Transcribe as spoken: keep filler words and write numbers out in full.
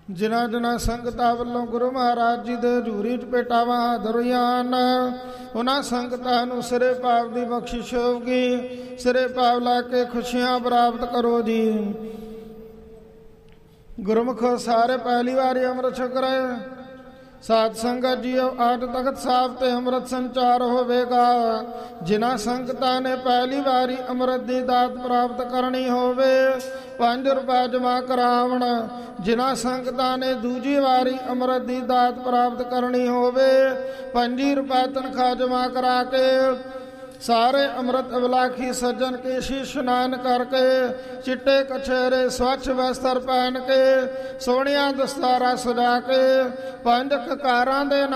ਜਿਨ੍ਹਾਂ ਜਿਨ੍ਹਾਂ ਸੰਗਤਾਂ ਵੱਲੋਂ ਗੁਰੂ ਮਹਾਰਾਜ ਜੀ ਦੇ ਹਜ਼ੂਰੀ 'ਚ ਭੇਟਾਵਾਂ ਹਾਜ਼ਰ ਹੋਈਆਂ ਹਨ, ਉਹਨਾਂ ਸੰਗਤਾਂ ਨੂੰ ਸਿਰੇ ਪਾਪ ਦੀ ਬਖਸ਼ਿਸ਼ ਹੋਊਗੀ। ਸਿਰੇ ਪਾਪ ਲਾ ਕੇ ਖੁਸ਼ੀਆਂ ਪ੍ਰਾਪਤ ਕਰੋ ਜੀ। ਗੁਰਮੁਖ ਸਾਰੇ ਪਹਿਲੀ ਵਾਰੀ ਅੰਮ੍ਰਿਤ ਛਕ ਰਹੇ ਸਾਧ ਸੰਗਤ ਜੀਓ, ਅੱਜ ਤਖਤ ਸਾਹਿਬ ਤੇ ਅੰਮ੍ਰਿਤ ਸੰਚਾਰ ਹੋਵੇਗਾ। ਜਿਨ੍ਹਾਂ ਸੰਗਤਾਂ ਨੇ ਪਹਿਲੀ ਵਾਰੀ ਅੰਮ੍ਰਿਤ ਦੀ ਦਾਤ ਪ੍ਰਾਪਤ ਕਰਨੀ ਹੋਵੇ, ਪੰਜ ਰੁਪਏ ਜਮ੍ਹਾਂ ਕਰਾਵਣ। ਜਿਨ੍ਹਾਂ ਸੰਗਤਾਂ ਨੇ ਦੂਜੀ ਵਾਰੀ ਅੰਮ੍ਰਿਤ ਦੀ ਦਾਤ ਪ੍ਰਾਪਤ ਕਰਨੀ ਹੋਵੇ, ਪੰਜੀ ਰੁਪਏ ਤਨਖਾਹ ਜਮ੍ਹਾਂ ਕਰਾ ਕੇ ਸਾਰੇ ਅੰਮ੍ਰਿਤ ਅਵਲਾਖੀ ਸੱਜਣ ਕੇਸ਼ੀ ਇਸ਼ਨਾਨ ਕਰਕੇ, ਚਿੱਟੇ ਕਛੇਰੇ ਸਵੱਛ ਵਸਤਰ ਪਹਿਨ ਕੇ, ਸੋਹਣੀਆਂ ਦਸਤਾਰਾਂ ਸਜਾ ਕੇ, ਪੰਜ ਕਕਾਰਾਂ ਦੇ